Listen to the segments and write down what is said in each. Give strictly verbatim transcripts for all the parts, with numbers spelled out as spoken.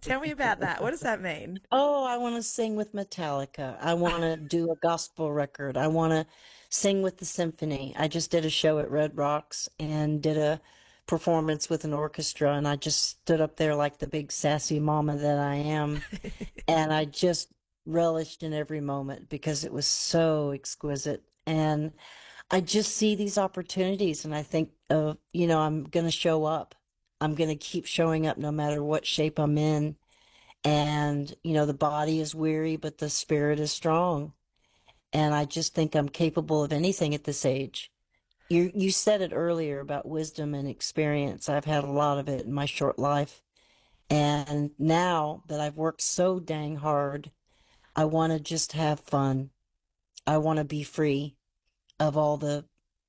Tell me about that. What does that mean? Oh, I want to sing with Metallica. I want to do a gospel record. I want to sing with the symphony. I just did a show at Red Rocks and did a performance with an orchestra, and I just stood up there like the big sassy mama that I am. And I just relished in every moment because it was so exquisite. And I just see these opportunities, and I think, uh, you know, I'm going to show up. I'm going to keep showing up no matter what shape I'm in. And, you know, the body is weary, but the spirit is strong. And I just think I'm capable of anything at this age. You, you said it earlier about wisdom and experience. I've had a lot of it in my short life. And now that I've worked so dang hard, I want to just have fun. I want to be free of all the,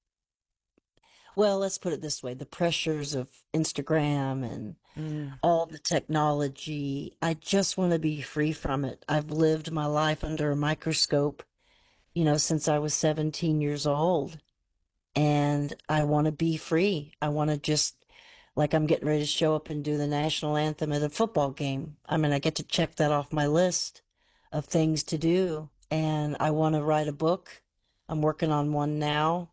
well, let's put it this way, the pressures of Instagram and Mm. all the technology. I just want to be free from it. I've lived my life under a microscope, you know, since I was seventeen years old. And I want to be free. I want to just, like, I'm getting ready to show up and do the national anthem at a football game. I mean, I get to check that off my list of things to do. And I want to write a book. I'm working on one now.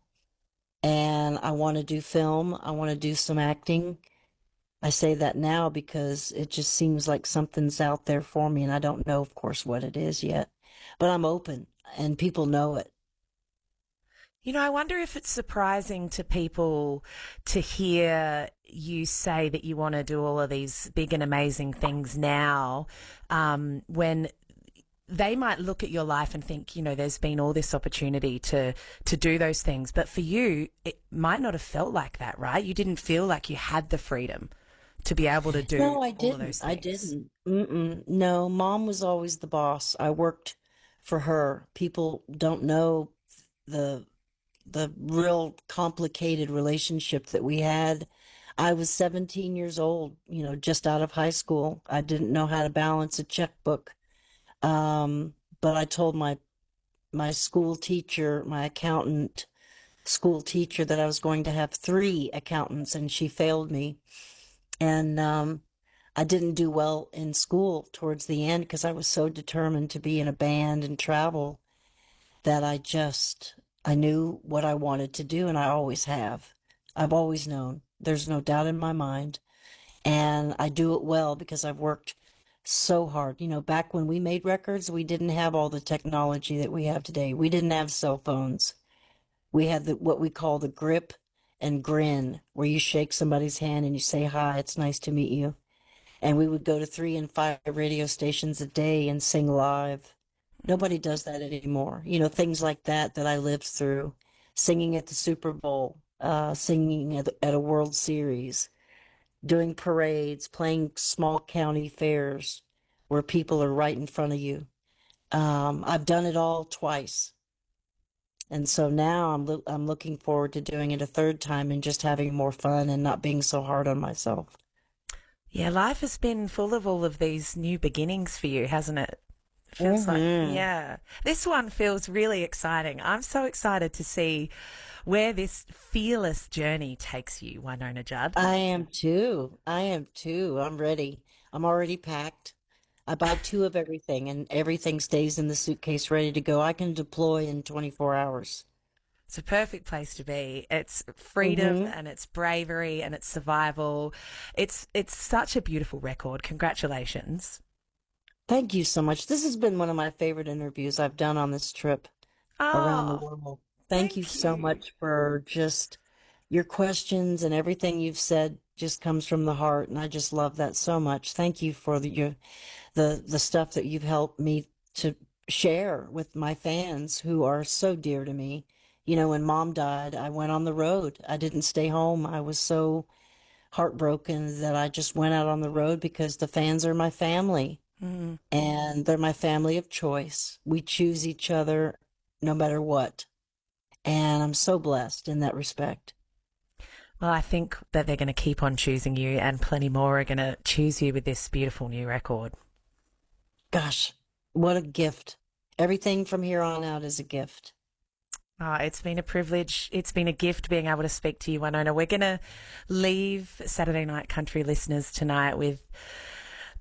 And I want to do film. I want to do some acting. I say that now because it just seems like something's out there for me, and I don't know, of course, what it is yet. But I'm open, and people know it. You know, I wonder if it's surprising to people to hear you say that you want to do all of these big and amazing things now, um, when they might look at your life and think, you know, there's been all this opportunity to to do those things, but for you, it might not have felt like that, right? You didn't feel like you had the freedom to be able to do No, I all of those didn't. I things. didn't. Mm-mm. No, mom was always the boss. I worked for her. People don't know the the real complicated relationship that we had. I was seventeen years old, you know, just out of high school. I didn't know how to balance a checkbook. Um, but I told my my school teacher, my accountant school teacher, that I was going to have three accountants, and she failed me. And um, I didn't do well in school towards the end because I was so determined to be in a band and travel that I just, I knew what I wanted to do, and I always have. I've always known. There's no doubt in my mind. And I do it well because I've worked so hard. You know, back when we made records, we didn't have all the technology that we have today. We didn't have cell phones. We had the, what we call the grip and grin, where you shake somebody's hand and you say, hi, it's nice to meet you. And we would go to three and five radio stations a day and sing live. Nobody does that anymore. You know, things like that that I lived through, singing at the Super Bowl, uh, singing at, at a World Series, doing parades, playing small county fairs where people are right in front of you. Um, I've done it all twice. And so now I'm lo- I'm looking forward to doing it a third time and just having more fun and not being so hard on myself. Yeah, life has been full of all of these new beginnings for you, hasn't it? Feels like, Hmm. yeah. This one feels really exciting. I'm so excited to see where this fearless journey takes you, Winona Judd. I am too. I am too. I'm ready. I'm already packed. I buy two of everything, and everything stays in the suitcase ready to go. I can deploy in twenty-four hours. It's a perfect place to be. It's freedom Hmm. and it's bravery and it's survival. It's it's such a beautiful record. Congratulations. Thank you so much. This has been one of my favorite interviews I've done on this trip around the Oh, world. Thank you thank so you. much for just your questions, and everything you've said just comes from the heart, and I just love that so much. Thank you for the your, the the stuff that you've helped me to share with my fans who are so dear to me. You know, when mom died, I went on the road. I didn't stay home. I was so heartbroken that I just went out on the road because the fans are my family, Mm. and they're my family of choice. We choose each other no matter what. And I'm so blessed in that respect. Well, I think that they're going to keep on choosing you, and plenty more are going to choose you with this beautiful new record. Gosh, what a gift. Everything from here on out is a gift. Oh, it's been a privilege. It's been a gift being able to speak to you, Winona. We're going to leave Saturday Night Country listeners tonight with